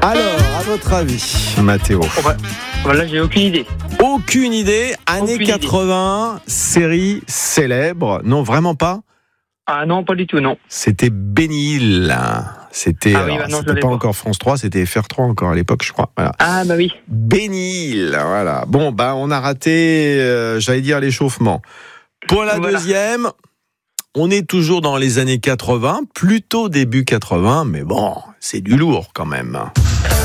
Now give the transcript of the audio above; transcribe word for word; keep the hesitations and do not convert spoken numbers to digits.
Alors, à votre avis, Mathéo? Oh bah, voilà, j'ai aucune idée. Aucune idée. Années Aucune quatre-vingts, idée. Série célèbre. Non, vraiment pas. Ah non, pas du tout, non. C'était Benny Hill. C'était, ah oui, alors, bah non, c'était pas, pas encore France trois, c'était F R trois encore à l'époque, je crois. Voilà. Ah bah oui. Benny Hill, voilà. Bon, bah on a raté, euh, j'allais dire l'échauffement. Pour la voilà. deuxième, on est toujours dans les années quatre-vingts, plutôt début quatre-vingts, mais bon, c'est du lourd quand même.